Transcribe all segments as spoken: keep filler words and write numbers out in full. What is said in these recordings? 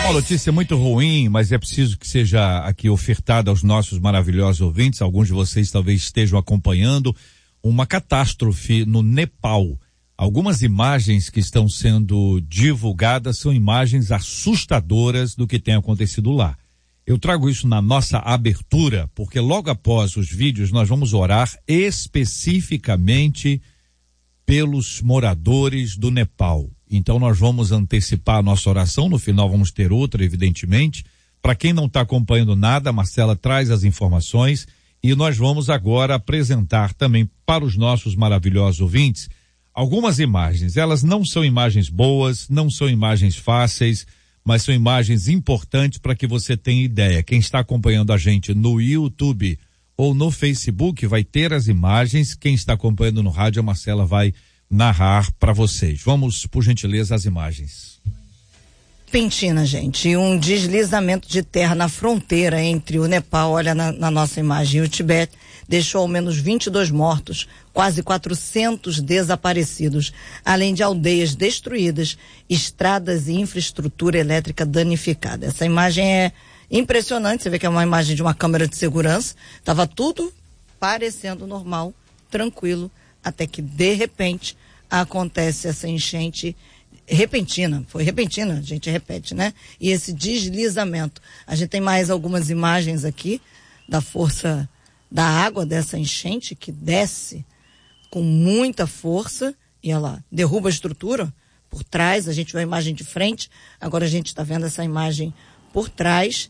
Uma notícia muito ruim, mas é preciso que seja aqui ofertada aos nossos maravilhosos ouvintes. Alguns de vocês talvez estejam acompanhando uma catástrofe no Nepal. Algumas imagens que estão sendo divulgadas são imagens assustadoras do que tem acontecido lá. Eu trago isso na nossa abertura, porque logo após os vídeos nós vamos orar especificamente pelos moradores do Nepal. Então nós vamos antecipar a nossa oração, no final vamos ter outra, evidentemente. Para quem não está acompanhando nada, a Marcela traz as informações e nós vamos agora apresentar também para os nossos maravilhosos ouvintes algumas imagens. Elas não são imagens boas, não são imagens fáceis, mas são imagens importantes para que você tenha ideia. Quem está acompanhando a gente no YouTube ou no Facebook vai ter as imagens. Quem está acompanhando no rádio, a Marcela vai narrar para vocês. Vamos, por gentileza, às imagens. Repentina, gente, um deslizamento de terra na fronteira entre o Nepal, olha na, na nossa imagem, e o Tibete, deixou ao menos vinte e dois mortos, quase quatrocentos desaparecidos, além de aldeias destruídas, estradas e infraestrutura elétrica danificada. Essa imagem é impressionante, você vê que é uma imagem de uma câmera de segurança, estava tudo parecendo normal, tranquilo, até que de repente acontece essa enchente repentina, foi repentina, a gente repete, né? E esse deslizamento. A gente tem mais algumas imagens aqui da força da água dessa enchente que desce com muita força e ela derruba a estrutura por trás. A gente viu a imagem de frente, agora a gente está vendo essa imagem por trás.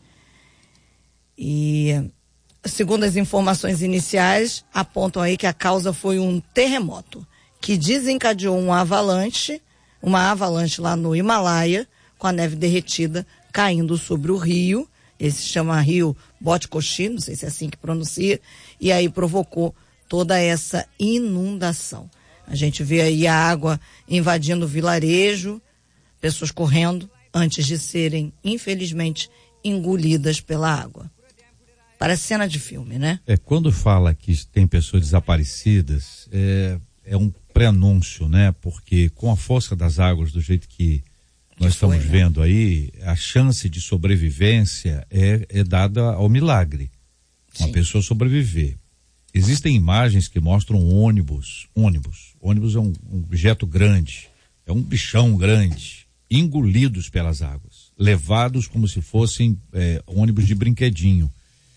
E segundo as informações iniciais, apontam aí que a causa foi um terremoto que desencadeou uma avalanche, uma avalanche lá no Himalaia, com a neve derretida caindo sobre o rio. Esse se chama Rio Botkoshi, não sei se é assim que pronuncia, e aí provocou toda essa inundação. A gente vê aí a água invadindo o vilarejo, pessoas correndo antes de serem, infelizmente, engolidas pela água. Parece cena de filme, né? É, quando fala que tem pessoas desaparecidas, é, é um pré-anúncio, né? Porque com a força das águas, do jeito que nós que estamos foi, vendo né? aí, a chance de sobrevivência é, é dada ao milagre. Sim. Uma pessoa sobreviver. Existem imagens que mostram ônibus, ônibus, ônibus é um, um objeto grande, é um bichão grande, engolidos pelas águas, levados como se fossem é, ônibus de brinquedinho.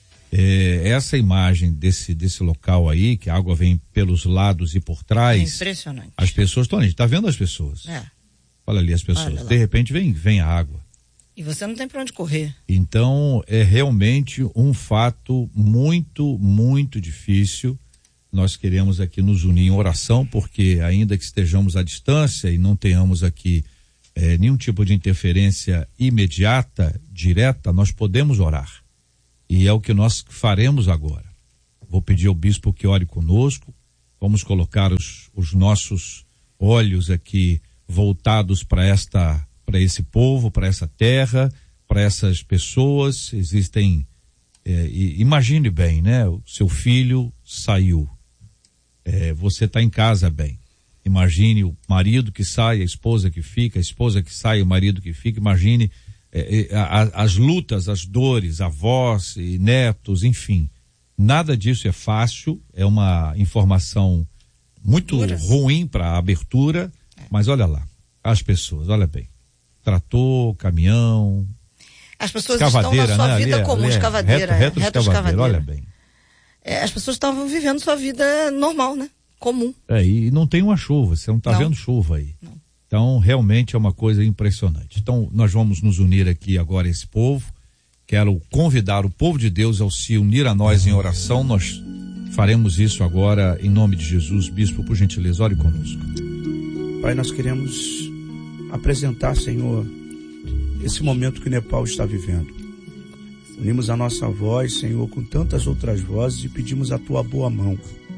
É, essa imagem desse, desse local aí, que a água vem pelos lados e por trás. É impressionante. As pessoas estão, a gente está vendo as pessoas. É. Olha ali as pessoas. De repente vem, vem a água. E você não tem para onde correr. Então, é realmente um fato muito, muito difícil. Nós queremos aqui nos unir em oração, porque ainda que estejamos à distância e não tenhamos aqui é, nenhum tipo de interferência imediata, direta, nós podemos orar. E é o que nós faremos agora. Vou pedir ao bispo que ore conosco. Vamos colocar os, os nossos olhos aqui voltados para esta, para esse povo, para essa terra, para essas pessoas. Existem, é, imagine bem, né? O seu filho saiu. É, você está em casa bem. Imagine o marido que sai, a esposa que fica, a esposa que sai, o marido que fica. Imagine É, é, a, as lutas, as dores, avós e netos, enfim, nada disso é fácil, é uma informação muito Duras. ruim para a abertura, é. Mas olha lá, as pessoas, olha bem, trator, caminhão, as pessoas estão na sua né? vida ali, comum, ali, escavadeira, reto, reto, reto escavadeira, escavadeira, olha bem. É, as pessoas estavam vivendo sua vida normal, né? Comum. É, e não tem uma chuva, você não está vendo chuva aí. Não. Então, realmente é uma coisa impressionante. Então, nós vamos nos unir aqui agora a esse povo. Quero convidar o povo de Deus ao se unir a nós em oração. Nós faremos isso agora em nome de Jesus. Bispo, por gentileza, ore conosco. Pai, nós queremos apresentar, Senhor, esse momento que o Nepal está vivendo. Unimos a nossa voz, Senhor, com tantas outras vozes e pedimos a tua boa mão.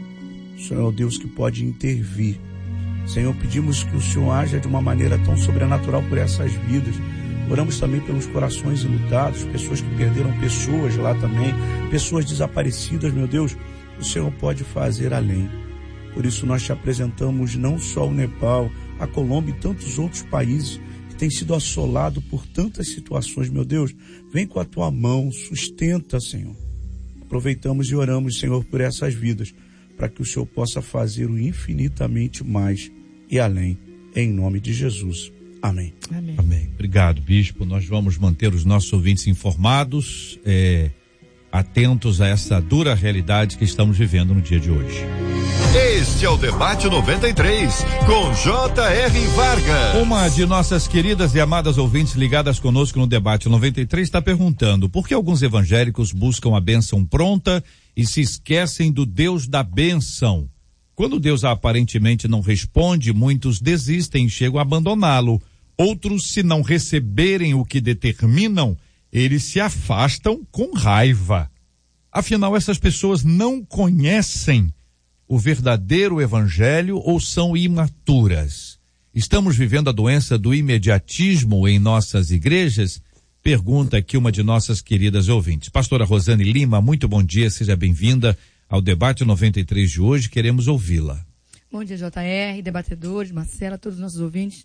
O Senhor é o Deus que pode intervir. Senhor, pedimos que o Senhor haja de uma maneira tão sobrenatural por essas vidas. Oramos também pelos corações enlutados, pessoas que perderam pessoas lá também, pessoas desaparecidas, meu Deus, o Senhor pode fazer além. Por isso nós te apresentamos não só o Nepal, a Colômbia e tantos outros países que tem sido assolado por tantas situações, meu Deus, vem com a tua mão, sustenta, Senhor. Aproveitamos e oramos, Senhor, por essas vidas, para que o Senhor possa fazer o infinitamente mais e além, em nome de Jesus. Amém. Amém. Amém. Obrigado, bispo. Nós vamos manter os nossos ouvintes informados, é, atentos a essa dura realidade que estamos vivendo no dia de hoje. Este é o Debate noventa e três, com J R Vargas. Uma de nossas queridas e amadas ouvintes ligadas conosco no Debate noventa e três está perguntando por que alguns evangélicos buscam a bênção pronta e se esquecem do Deus da bênção. Quando Deus aparentemente não responde, muitos desistem e chegam a abandoná-lo. Outros, se não receberem o que determinam, eles se afastam com raiva. Afinal, essas pessoas não conhecem o verdadeiro evangelho ou são imaturas? Estamos vivendo a doença do imediatismo em nossas igrejas? Pergunta aqui uma de nossas queridas ouvintes. Pastora Rosane Lima, muito bom dia, seja bem-vinda ao Debate noventa e três de hoje, queremos ouvi-la. Bom dia, J R, debatedores, Marcela, todos os nossos ouvintes.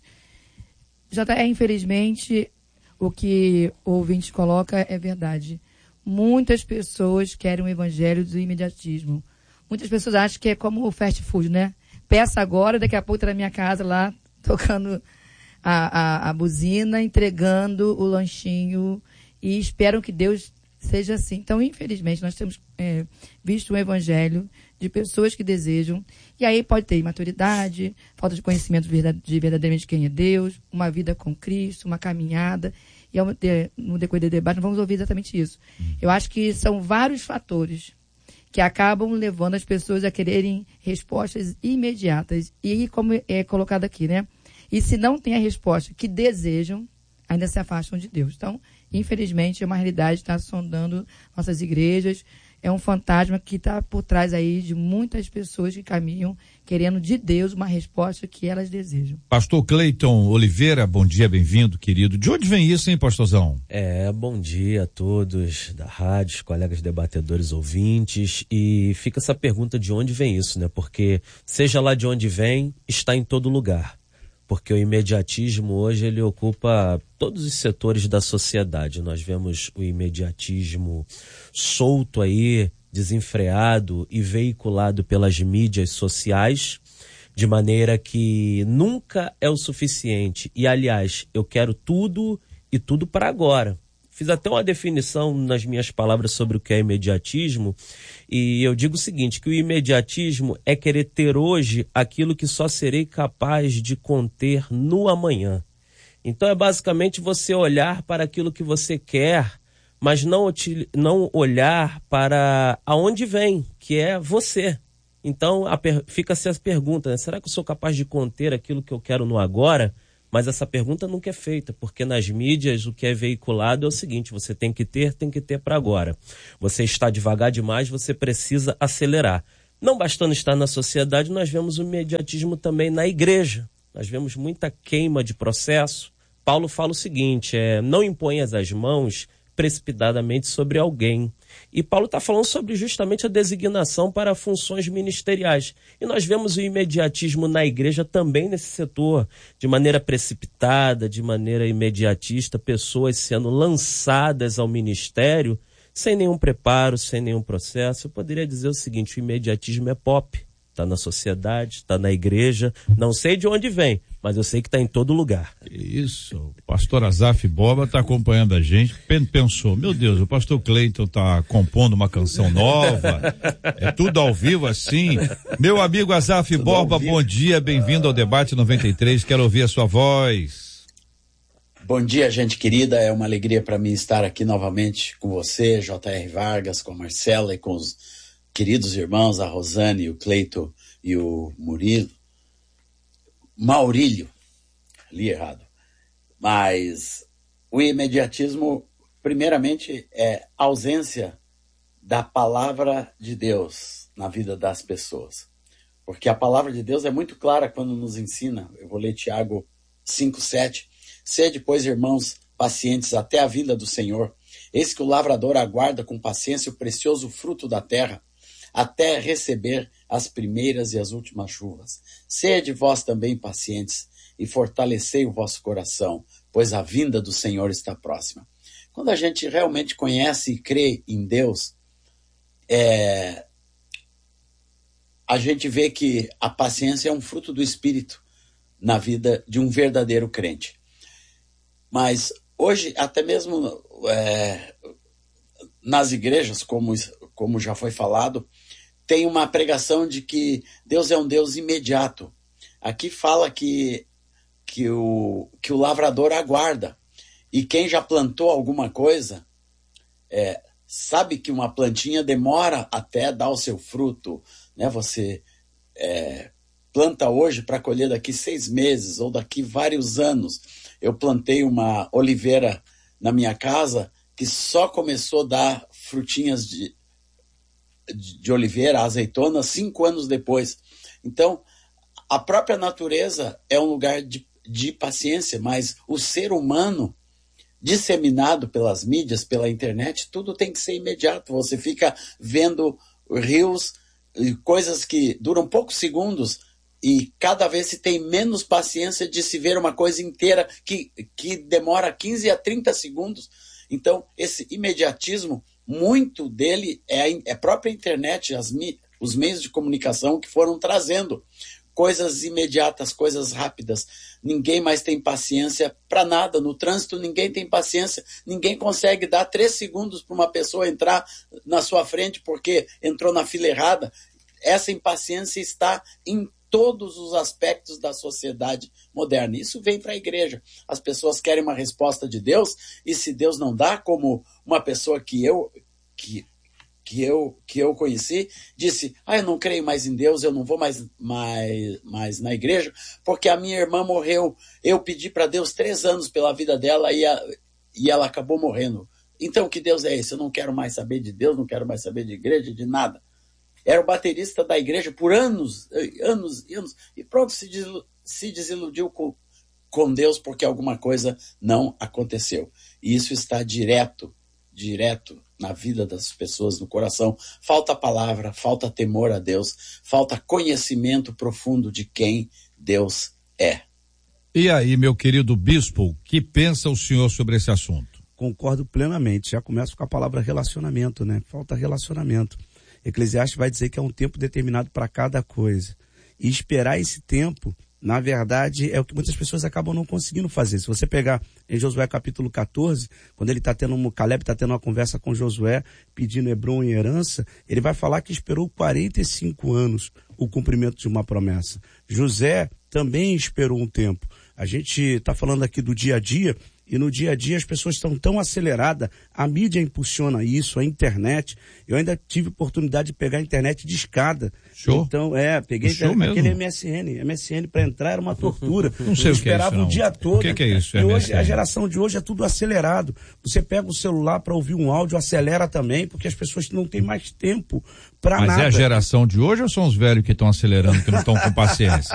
J R, infelizmente, o que o ouvinte coloca é verdade. Muitas pessoas querem o evangelho do imediatismo. Muitas pessoas acham que é como o fast food, né? Peça agora, daqui a pouco está na minha casa lá, tocando a, a, a buzina, entregando o lanchinho e esperam que Deus seja assim. Então, infelizmente, nós temos é, visto um evangelho de pessoas que desejam, e aí pode ter imaturidade, falta de conhecimento de verdadeiramente quem é Deus, uma vida com Cristo, uma caminhada, e ao, no decorrer do debate nós vamos ouvir exatamente isso. Eu acho que são vários fatores que acabam levando as pessoas a quererem respostas imediatas. E como é colocado aqui, né? E se não tem a resposta que desejam, ainda se afastam de Deus. Então, infelizmente, é uma realidade que está sondando nossas igrejas. É um fantasma que está por trás aí de muitas pessoas que caminham querendo de Deus uma resposta que elas desejam. Pastor Cleiton Oliveira, bom dia, bem-vindo, querido. De onde vem isso, hein, pastorzão? É, bom dia a todos da rádio, colegas debatedores, ouvintes. E fica essa pergunta de onde vem isso, né? Porque seja lá de onde vem, está em todo lugar. Porque o imediatismo hoje ele ocupa todos os setores da sociedade. Nós vemos o imediatismo solto aí, desenfreado e veiculado pelas mídias sociais, de maneira que nunca é o suficiente. E, aliás, eu quero tudo e tudo para agora. Fiz até uma definição nas minhas palavras sobre o que é imediatismo, e eu digo o seguinte, que o imediatismo é querer ter hoje aquilo que só serei capaz de conter no amanhã. Então é basicamente você olhar para aquilo que você quer, mas não, não olhar para aonde vem, que é você. Então a, fica-se a pergunta, né? Será que eu sou capaz de conter aquilo que eu quero no agora? Mas essa pergunta nunca é feita, porque nas mídias o que é veiculado é o seguinte, você tem que ter, tem que ter para agora. Você está devagar demais, você precisa acelerar. Não bastando estar na sociedade, nós vemos o imediatismo também na igreja. Nós vemos muita queima de processo. Paulo fala o seguinte, é, não imponhas as mãos precipitadamente sobre alguém. E Paulo está falando sobre justamente a designação para funções ministeriais. E nós vemos o imediatismo na igreja também nesse setor, de maneira precipitada, de maneira imediatista, pessoas sendo lançadas ao ministério sem nenhum preparo, sem nenhum processo. Eu poderia dizer o seguinte, o imediatismo é pop, está na sociedade, está na igreja, não sei de onde vem, mas eu sei que está em todo lugar. Isso, o pastor Azaf Borba está acompanhando a gente, pensou, meu Deus, o pastor Cleiton está compondo uma canção nova, é tudo ao vivo assim. Meu amigo Azaf Borba, bom dia, bem-vindo ao Debate noventa e três, quero ouvir a sua voz. Bom dia, gente querida, é uma alegria para mim estar aqui novamente com você, J R Vargas, com a Marcela e com os queridos irmãos, a Rosane, o Cleito e o Murilo. Maurílio, li errado. Mas o imediatismo, primeiramente, é ausência da palavra de Deus na vida das pessoas. Porque a palavra de Deus é muito clara quando nos ensina. Eu vou ler Tiago cinco, sete. Sede, pois, irmãos, pacientes até a vinda do Senhor. Eis que o lavrador aguarda com paciência o precioso fruto da terra, até receber as primeiras e as últimas chuvas. Sede vós também pacientes, e fortalecei o vosso coração, pois a vinda do Senhor está próxima. Quando a gente realmente conhece e crê em Deus, é, a gente vê que a paciência é um fruto do Espírito na vida de um verdadeiro crente. Mas hoje, até mesmo é, nas igrejas, como, como já foi falado, tem uma pregação de que Deus é um Deus imediato. Aqui fala que, que, o, que o lavrador aguarda. E quem já plantou alguma coisa, é, sabe que uma plantinha demora até dar o seu fruto. Né? Você é, planta hoje para colher daqui seis meses ou daqui vários anos. Eu plantei uma oliveira na minha casa que só começou a dar frutinhas de, de, de oliveira, azeitona, cinco anos depois. Então, a própria natureza é um lugar de, de paciência, mas o ser humano, disseminado pelas mídias, pela internet, tudo tem que ser imediato. Você fica vendo rios, coisas que duram poucos segundos, e cada vez se tem menos paciência de se ver uma coisa inteira que, que demora quinze a trinta segundos. Então, esse imediatismo, muito dele é a, é a própria internet, as, os meios de comunicação que foram trazendo coisas imediatas, coisas rápidas. Ninguém mais tem paciência para nada. No trânsito, ninguém tem paciência. Ninguém consegue dar três segundos para uma pessoa entrar na sua frente porque entrou na fila errada. Essa impaciência está em todos os aspectos da sociedade moderna. Isso vem para a igreja. As pessoas querem uma resposta de Deus, e se Deus não dá, como uma pessoa que eu... que que eu, que eu conheci, disse, ah, eu não creio mais em Deus, eu não vou mais, mais, mais na igreja, porque a minha irmã morreu, eu pedi para Deus três anos pela vida dela e, a, e ela acabou morrendo. Então, que Deus é esse? Eu não quero mais saber de Deus, não quero mais saber de igreja, de nada. Era o baterista da igreja por anos, anos e anos, e pronto, se, desilu, se desiludiu com, com Deus porque alguma coisa não aconteceu. E isso está direto, direto na vida das pessoas, no coração. Falta palavra, falta temor a Deus, falta conhecimento profundo de quem Deus é. E aí, meu querido bispo, que pensa o senhor sobre esse assunto? Concordo plenamente. Já começo com a palavra relacionamento, né? Falta relacionamento. Eclesiastes vai dizer que é um tempo determinado para cada coisa. E esperar esse tempo, na verdade, é o que muitas pessoas acabam não conseguindo fazer. Se você pegar em Josué capítulo catorze, quando ele está tendo, um, Caleb está tendo uma conversa com Josué, pedindo Hebrom em herança, ele vai falar que esperou quarenta e cinco anos o cumprimento de uma promessa. José também esperou um tempo. A gente está falando aqui do dia a dia, e no dia a dia as pessoas estão tão aceleradas, a mídia impulsiona isso, a internet. Eu ainda tive oportunidade de pegar a internet de escada. Show. Então, é, peguei Show internet, aquele mesmo. M S N. M S N para entrar era uma tortura. Não sei Eu o que é esperava isso, não. o dia todo. O que, que é isso? E hoje, M S N? a geração de hoje é tudo acelerado. Você pega o celular para ouvir um áudio, acelera também, porque as pessoas não têm mais tempo para nada. Mas é a geração de hoje ou são os velhos que estão acelerando, que não estão com paciência?